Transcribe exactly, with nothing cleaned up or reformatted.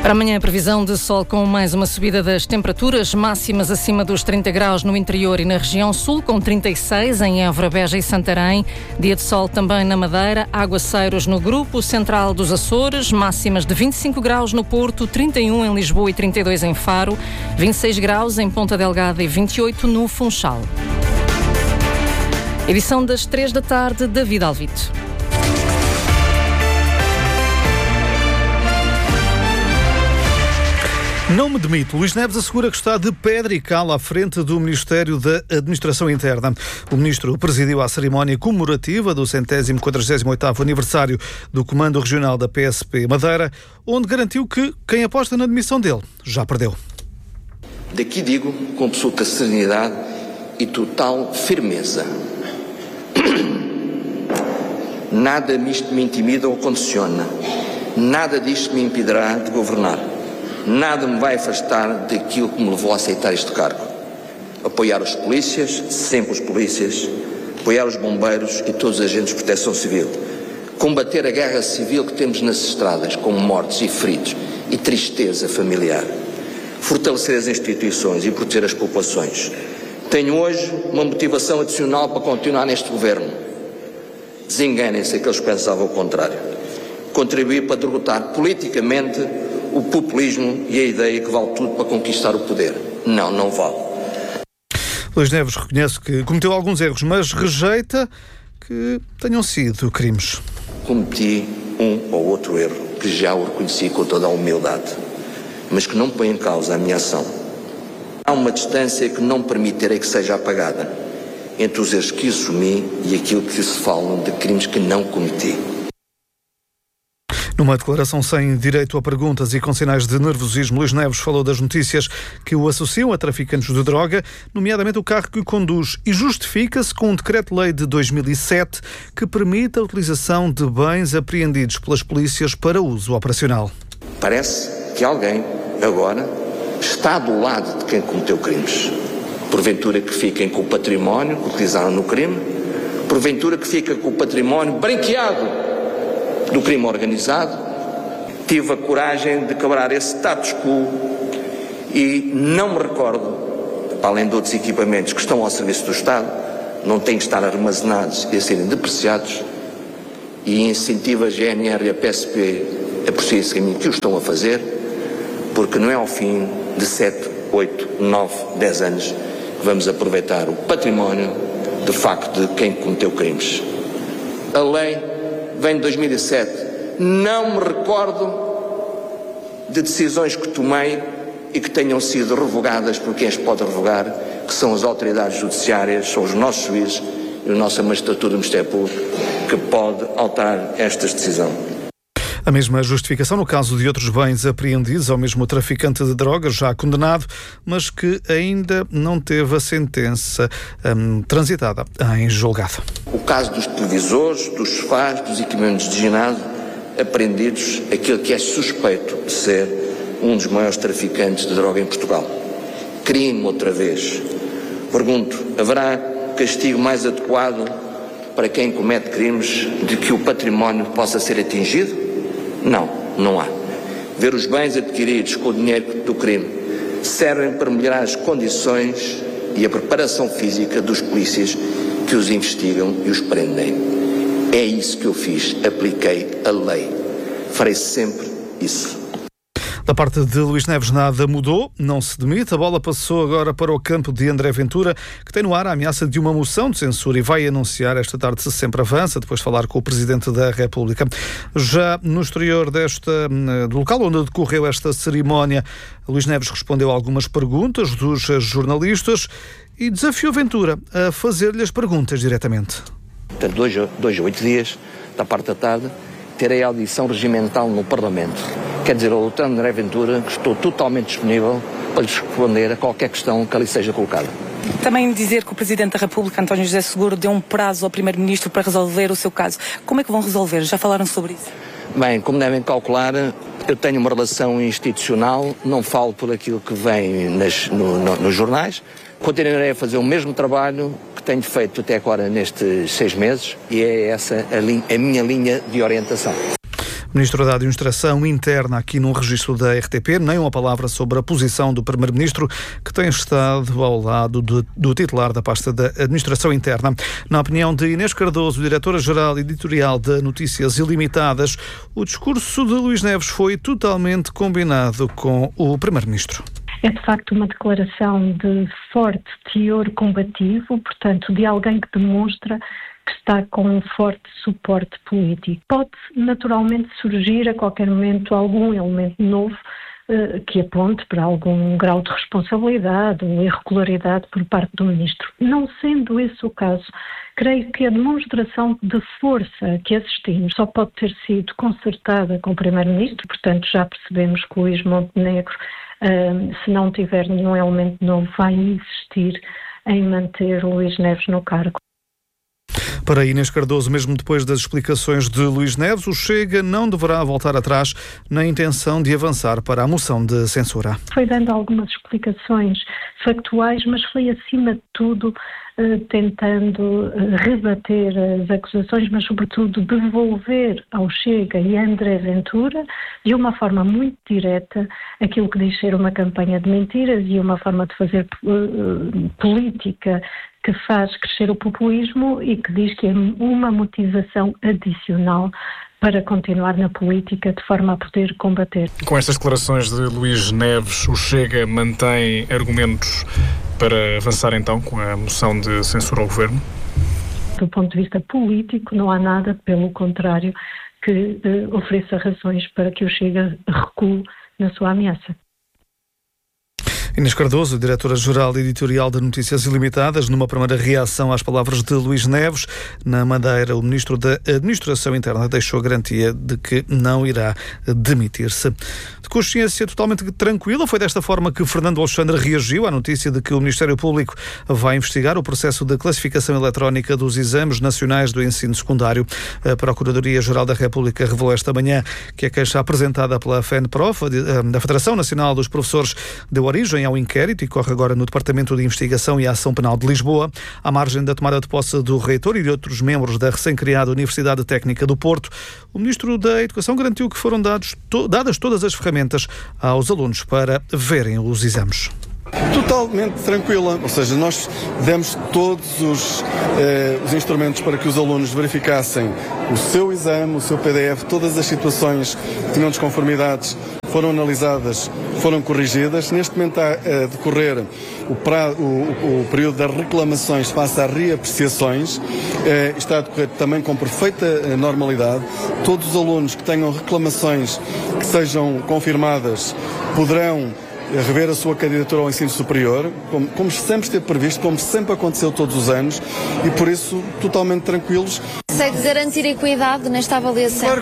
Para amanhã, a previsão de sol com mais uma subida das temperaturas, máximas acima dos trinta graus no interior e na região sul, com trinta e seis em Évora, Beja e Santarém. Dia de sol também na Madeira, aguaceiros no grupo central dos Açores, máximas de vinte e cinco graus no Porto, trinta e um em Lisboa e trinta e dois em Faro, vinte e seis graus em Ponta Delgada e vinte e oito no Funchal. Edição das três da tarde, David Alvito. Não me demito. Luís Neves assegura que está de pedra e cal à frente do Ministério da Administração Interna. O ministro presidiu a cerimónia comemorativa do centésimo quadragésimo oitavo aniversário do Comando Regional da P S P Madeira, onde garantiu que quem aposta na demissão dele já perdeu. Daqui digo com absoluta serenidade e total firmeza. Nada disto me intimida ou condiciona. Nada disto me impedirá de governar. Nada me vai afastar daquilo que me levou a aceitar este cargo. Apoiar os polícias, sempre os polícias, apoiar os bombeiros e todos os agentes de proteção civil. Combater a guerra civil que temos nas estradas, com mortes e feridos e tristeza familiar. Fortalecer as instituições e proteger as populações. Tenho hoje uma motivação adicional para continuar neste governo. Desenganem-se aqueles que pensavam o contrário. Contribuir para derrotar politicamente o populismo e a ideia que vale tudo para conquistar o poder. Não, não vale. Luís Neves reconhece que cometeu alguns erros, mas rejeita que tenham sido crimes. Cometi um ou outro erro, que já o reconheci com toda a humildade, mas que não põe em causa a minha ação. Há uma distância que não permitirei que seja apagada entre os erros que assumi e aquilo que se falam de crimes que não cometi. Numa declaração sem direito a perguntas e com sinais de nervosismo, Luís Neves falou das notícias que o associam a traficantes de droga, nomeadamente o carro que conduz, e justifica-se com um decreto-lei de dois mil e sete que permite a utilização de bens apreendidos pelas polícias para uso operacional. Parece que alguém agora está do lado de quem cometeu crimes. Porventura que fiquem com o património que utilizaram no crime, porventura que fica com o património branqueado do crime organizado. Tive a coragem de quebrar esse status quo e não me recordo, para além de outros equipamentos que estão ao serviço do Estado, não têm que estar armazenados e a serem depreciados, e incentivo a G N R e a P S P a prosseguir esse caminho que o estão a fazer, porque não é ao fim de sete, oito, nove, dez anos que vamos aproveitar o património, de facto, de quem cometeu crimes. A lei vem de dois mil e sete. Não me recordo de decisões que tomei e que tenham sido revogadas por quem as pode revogar, que são as autoridades judiciárias, são os nossos juízes e a nossa magistratura do Ministério Público, que pode alterar estas decisões. A mesma justificação no caso de outros bens apreendidos ao mesmo traficante de drogas, já condenado, mas que ainda não teve a sentença hum, transitada em julgado. O caso dos televisores, dos sofás, dos equipamentos de ginásio apreendidos, aquele que é suspeito de ser um dos maiores traficantes de droga em Portugal. Crime outra vez. Pergunto, haverá castigo mais adequado para quem comete crimes de que o património possa ser atingido? Não, não há. Ver os bens adquiridos com o dinheiro do crime servem para melhorar as condições e a preparação física dos polícias que os investigam e os prendem. É isso que eu fiz, apliquei a lei. Farei sempre isso. Da parte de Luís Neves nada mudou, não se demite. A bola passou agora para o campo de André Ventura, que tem no ar a ameaça de uma moção de censura e vai anunciar esta tarde se sempre avança, depois de falar com o Presidente da República. Já no exterior desta, do local onde decorreu esta cerimónia, Luís Neves respondeu a algumas perguntas dos jornalistas e desafiou Ventura a fazer-lhe as perguntas diretamente. Portanto, dois, dois a oito dias, da parte da tarde, terei a audição regimental no Parlamento. Quer dizer, ao doutor André Ventura, que estou totalmente disponível para lhes responder a qualquer questão que ali seja colocada. Também dizer que o Presidente da República, António José Seguro, deu um prazo ao Primeiro-Ministro para resolver o seu caso. Como é que vão resolver? Já falaram sobre isso? Bem, como devem calcular, eu tenho uma relação institucional, não falo por aquilo que vem nas, no, no, nos jornais. Continuarei a fazer o mesmo trabalho que tenho feito até agora nestes seis meses e é essa a, li- a minha linha de orientação. Ministro da Administração Interna aqui no registro da R T P, nem uma palavra sobre a posição do Primeiro-Ministro, que tem estado ao lado do, do titular da pasta da Administração Interna. Na opinião de Inês Cardoso, diretora-geral editorial de Notícias Ilimitadas, o discurso de Luís Neves foi totalmente combinado com o Primeiro-Ministro. É de facto uma declaração de forte teor combativo, portanto, de alguém que demonstra que está com um forte suporte político. Pode naturalmente surgir a qualquer momento algum elemento novo eh, que aponte para algum grau de responsabilidade ou irregularidade por parte do Ministro. Não sendo esse o caso, creio que a demonstração de força que assistimos só pode ter sido concertada com o Primeiro-Ministro, portanto já percebemos que o Luís Montenegro, Uh, se não tiver nenhum elemento novo, vai insistir em manter o Luís Neves no cargo. Para Inês Cardoso, mesmo depois das explicações de Luís Neves, o Chega não deverá voltar atrás na intenção de avançar para a moção de censura. Foi dando algumas explicações factuais, mas foi acima de tudo eh, tentando eh, rebater as acusações, mas sobretudo devolver ao Chega e a André Ventura, de uma forma muito direta, aquilo que diz ser uma campanha de mentiras e uma forma de fazer uh, política que faz crescer o populismo e que diz que é uma motivação adicional para continuar na política de forma a poder combater. Com estas declarações de Luís Neves, o Chega mantém argumentos para avançar então com a moção de censura ao Governo? Do ponto de vista político, não há nada, pelo contrário, que eh, ofereça razões para que o Chega recue na sua ameaça. Inês Cardoso, diretora-geral editorial de Notícias Ilimitadas, numa primeira reação às palavras de Luís Neves. Na Madeira, o Ministro da Administração Interna deixou a garantia de que não irá demitir-se. De consciência totalmente tranquila, foi desta forma que Fernando Alexandre reagiu à notícia de que o Ministério Público vai investigar o processo de classificação eletrónica dos exames nacionais do ensino secundário. A Procuradoria-Geral da República revelou esta manhã que a queixa apresentada pela FENPROF, da Federação Nacional dos Professores, deu origem ao inquérito e corre agora no Departamento de Investigação e Ação Penal de Lisboa, à margem da tomada de posse do reitor e de outros membros da recém-criada Universidade Técnica do Porto. O Ministro da Educação garantiu que foram dados, to, dadas todas as ferramentas aos alunos para verem os exames. Totalmente tranquila, ou seja, nós demos todos os, eh, os instrumentos para que os alunos verificassem o seu exame, o seu P D F, todas as situações que tinham desconformidades foram analisadas, foram corrigidas. Neste momento está a decorrer o, pra, o, o, o período das reclamações face às reapreciações, eh, está a decorrer também com perfeita normalidade. Todos os alunos que tenham reclamações que sejam confirmadas poderão rever a sua candidatura ao ensino superior, como, como sempre esteve previsto, como sempre aconteceu todos os anos, e por isso totalmente tranquilos. Consegue garantir equidade nesta avaliação? Claro